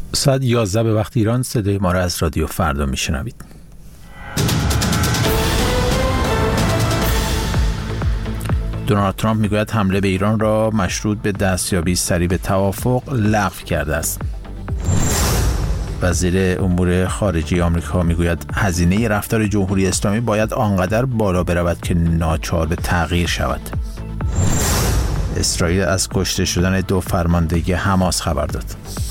ساعت 11 به وقت ایران صدای ما را از رادیو فردا میشنوید. دونالد ترامپ میگوید حمله به ایران را مشروط به دستیابی سریع به توافق لغو کرده است. وزیر امور خارجه آمریکا میگوید هزینه رفتار جمهوری اسلامی باید آنقدر بالا برود که ناچار به تغییر شود. اسرائیل از کشته شدن 2 فرمانده حماس خبر داد.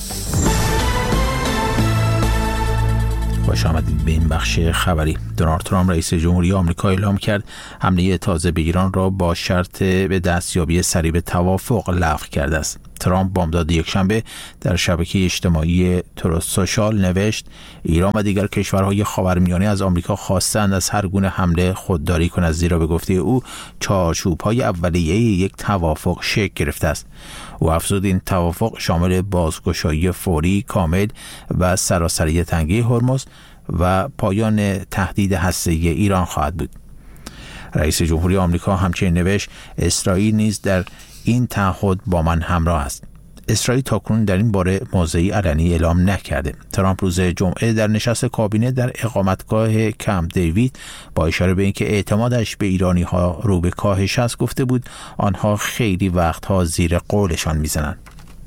خوش آمدید به این بخش خبری. دونالد ترامپ رئیس جمهوری آمریکا اعلام کرد حمله تازه به ایران را با شرط به دستیابی سریع به توافق لغو کرده است. ترامپ بامداد یکشنبه در شبکه اجتماعی تروث سوشال نوشت ایران و دیگر کشورهای خاورمیانه از آمریکا خواستند از هر گونه حمله خودداری کند، زیرا به گفته او چارچوب‌های اولیه یک توافق شکل گرفته است. او افزود این توافق شامل بازگشایی فوری، کامل و سراسری تنگه هرمز و پایان تهدید هسته‌ای ایران خواهد بود. رئیس جمهوری آمریکا همچنین نوشت اسرائیل نیز در این تعهد با من همراه است. اسرائیل تاکنون در این باره موضعی علنی اعلام نکرده. ترامپ روز جمعه در نشست کابینه در اقامتگاه کمپ دیوید با اشاره به اینکه اعتمادش به ایرانی‌ها رو به کاهش است گفته بود آنها خیلی وقتها زیر قولشان میزنند.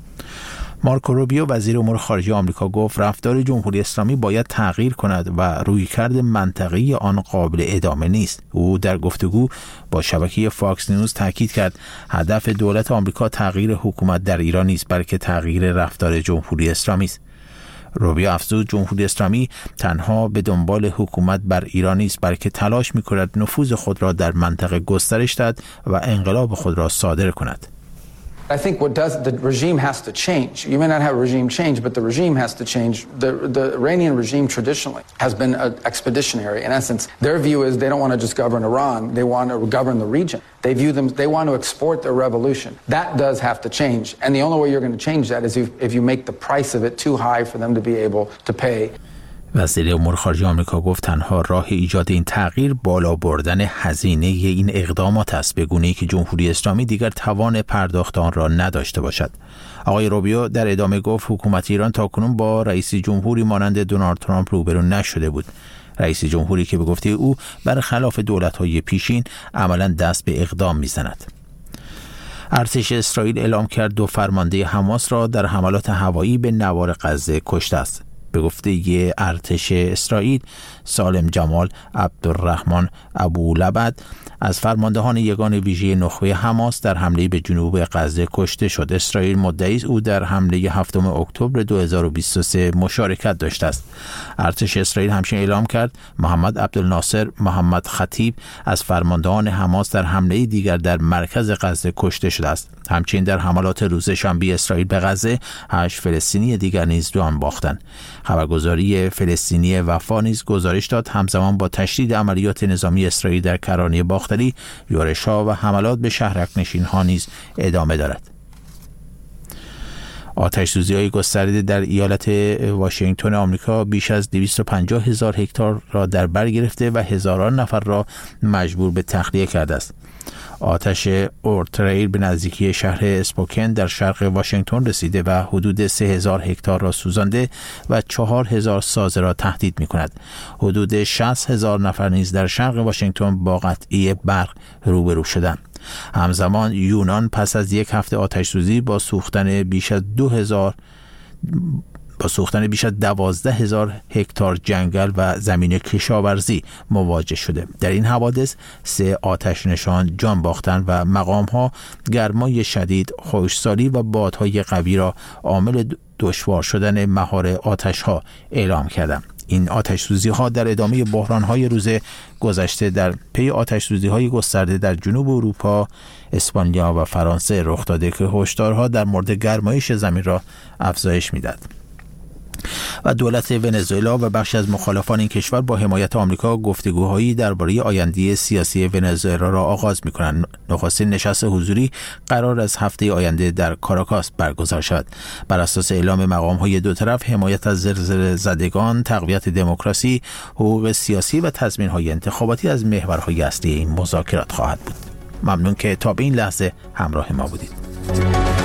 مارکو روبیو وزیر امور خارجه آمریکا گفت رفتار جمهوری اسلامی باید تغییر کند و رویکرد منطقی آن قابل ادامه نیست. او در گفتگو با شبکه فاکس نیوز تاکید کرد هدف دولت آمریکا تغییر حکومت در ایران نیست، بلکه تغییر رفتار جمهوری اسلامی است. روبیو افزود جمهوری اسلامی تنها به دنبال حکومت بر ایران نیست، بلکه تلاش می‌کند نفوذ خود را در منطقه گسترش دهد و انقلاب خود را صادر کند. I think the regime has to change. You may not have a regime change, but the regime has to change. The Iranian regime traditionally has been expeditionary. In essence, their view is they don't want to just govern Iran. They want to govern the region. They want to export their revolution. That does have to change. And the only way you're going to change that is if you make the price of it too high for them to be able to pay. وزیر امور خارجه آمریکا گفت تنها راه ایجاد این تغییر بالا بردن هزینه این اقدامات است، به گونه‌ای که جمهوری اسلامی دیگر توان پرداخت آن را نداشته باشد. آقای روبیو در ادامه گفت حکومت ایران تاکنون با رئیس جمهوری مانند دونالد ترامپ روبرو نشده بود. رئیس جمهوری که به گفته او برخلاف دولت‌های پیشین عملاً دست به اقدام می‌زند. ارتش اسرائیل اعلام کرد 2 فرمانده حماس را در حملات هوایی به نوار غزه کشته است. به گفته ارتش اسرائیل سالم جمال عبدالرحمن ابولبد از فرماندهان یگان ویژه نخبه حماس در حمله به جنوب غزه کشته شد. اسرائیل مدعی است او در حمله 7 اکتبر 2023 مشارکت داشته است. ارتش اسرائیل همچنین اعلام کرد محمد عبدالناصر محمد خطیب از فرماندهان حماس در حمله دیگر در مرکز غزه کشته شده است. همچنین در حملات روز شنبه اسرائیل به غزه 8 فلسطینی دیگر نیز جان باختند. خبرگزاری فلسطینی وفا نیز گزارش داد همزمان با تشدید عملیات نظامی اسرائیل در کرانه باختری، یورش‌ها و حملات به شهرک‌نشین‌ها نیز ادامه دارد. آتش‌سوزی‌های گسترده در ایالت واشنگتن آمریکا بیش از 250,000 هکتار را در بر گرفته و هزاران نفر را مجبور به تخلیه کرده است. آتش اورتریل به نزدیکی شهر اسپوکن در شرق واشنگتن رسیده و حدود 3,000 هکتار را سوزانده و 4,000 سازه را تهدید می‌کند. حدود 60,000 نفر نیز در شرق واشنگتن با قطعی برق روبرو شدند. همزمان یونان پس از 1 هفته آتش‌سوزی با سوختن بیش از 12,000 هکتار جنگل و زمین کشاورزی مواجه شده. در این حوادث 3 آتش نشان جان باختند و مقام‌ها گرمای شدید، خشکسالی و بادهای قوی را عامل دشوار شدن مهار آتش‌ها اعلام کردند. این آتش‌سوزی‌ها در ادامه بحران‌های روز گذشته در پی آتش‌سوزی‌های گسترده در جنوب اروپا، اسپانیا و فرانسه رخ داده که هشدارها در مورد گرمایش زمین را افزایش می‌دهد. و دولت ونزوئلا و بخشی از مخالفان این کشور با حمایت آمریکا گفتگوهایی درباره آینده سیاسی ونزوئلا را آغاز می‌کنند. نخستین نشست حضوری قرار از هفته آینده در کاراکاس برگزار شود. بر اساس اعلام مقام‌های دو طرف حمایت از زلزله زدگان، تقویت دموکراسی، حقوق سیاسی و تضمین‌های انتخاباتی از محورهای اصلی این مذاکرات خواهد بود. ممنون که تا به این لحظه همراه ما بودید.